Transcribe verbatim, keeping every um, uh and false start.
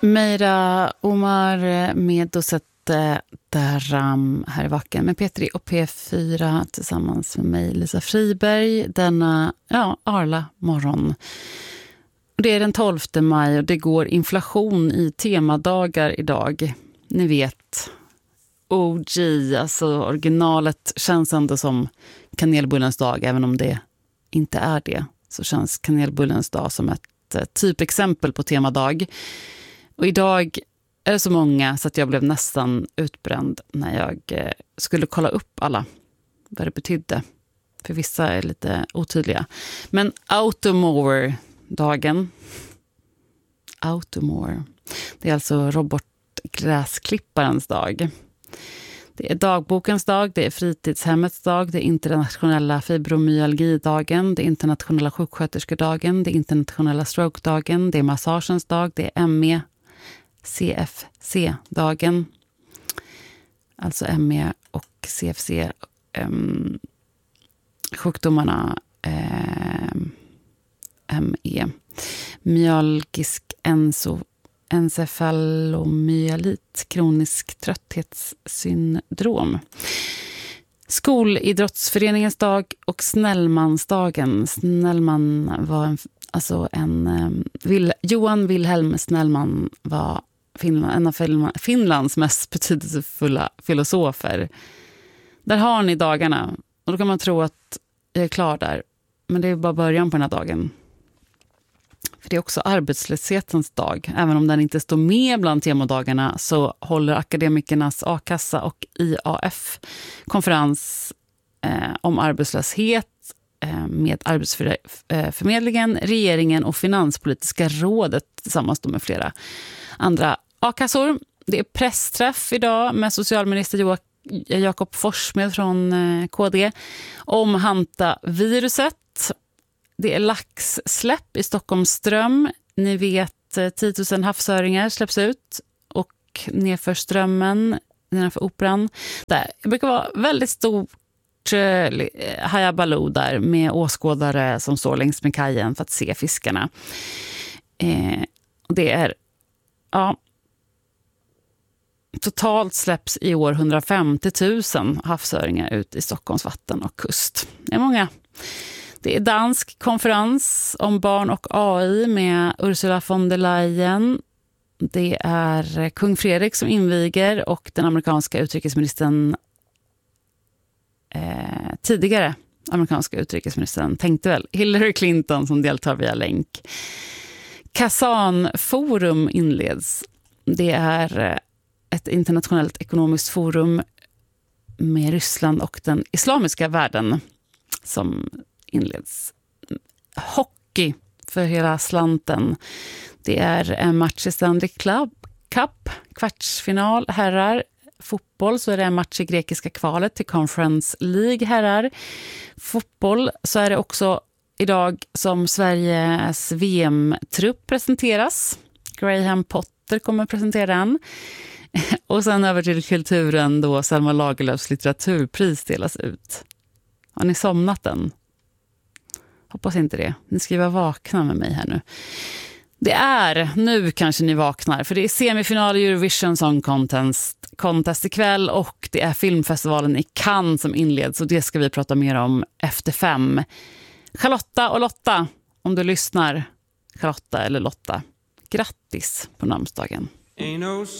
Meira Omar med Dosette Daram här i Vacken med Petri och P fyra tillsammans med mig, Lisa Friberg, denna ja, Arla morgon. Det är den tolfte maj och det går inflation i temadagar idag. Ni vet, O G, alltså originalet känns ändå som kanelbullens dag, även om det inte är det. Så känns kanelbullens dag som ett eh, typexempel på temadag. Och idag är det så många så att jag blev nästan utbränd när jag eh, skulle kolla upp alla vad det betydde. För vissa är lite otydliga. Men Automower-dagen. Automower. Det är alltså robotgräsklipparens dag. Det är dagbokens dag, det är fritidshemmets dag, det är internationella fibromyalgidagen, det är internationella sjuksköterskedagen, det är internationella strokedagen, det är massagens dag, det är M E C F C-dagen. Alltså M E och C F C um, sjukdomarna um, M E. Myalgisk enso encefalomyelit, kronisk trötthetssyndrom. Skolidrottsföreningens dag och Snellmansdagen. Snellman var en, alltså en um, Vil, Johan Wilhelm Snellman var Finland, en av Finlands mest betydelsefulla filosofer. Där har ni dagarna och då kan man tro att jag är klar där. Men det är bara början på den här dagen. För det är också arbetslöshetens dag. Även om den inte står med bland temadagarna så håller akademikernas A-kassa och I A F konferens eh, om arbetslöshet eh, med Arbetsförmedlingen, regeringen och Finanspolitiska rådet tillsammans med flera andra A-kassor. Det är pressträff idag med socialminister jo- Jakob Forssmed från eh, K D om Hanta-viruset. Det är laxsläpp i Stockholmström. Ni vet, tio tusen havsöringar släpps ut och nedför strömmen, nedanför operan. Där. Det brukar vara väldigt stort eh, hajabaloo där med åskådare som står längs med kajen för att se fiskarna. Eh, och det är, ja, totalt släpps i år hundrafemtio tusen havsöringar ut i Stockholms vatten och kust. Det är många. Det är dansk konferens om barn och A I med Ursula von der Leyen. Det är kung Fredrik som inviger och den amerikanska utrikesministern eh, tidigare amerikanska utrikesministern tänkte väl Hillary Clinton som deltar via länk. Kazan-forum inleds. Det är ett internationellt ekonomiskt forum med Ryssland och den islamiska världen som inleds. Hockey för hela slanten. Det är en match i Stanley Cup, kvartsfinal herrar. Fotboll så är det en match i grekiska kvalet till Conference League herrar. Fotboll så är det också idag som Sveriges V M-trupp presenteras. Graham Potter kommer presentera den. Och sen över till kulturen då Selma Lagerlöfs litteraturpris delas ut. Har ni somnat än? Hoppas inte det. Ni ska vara vakna med mig här nu. Det är, nu kanske ni vaknar, för det är semifinal i Eurovision Song Contest, contest ikväll och det är filmfestivalen i Cannes som inleds och det ska vi prata mer om efter fem. Charlotta och Lotta, om du lyssnar, Charlotta eller Lotta, grattis på namnsdagen. Ain't no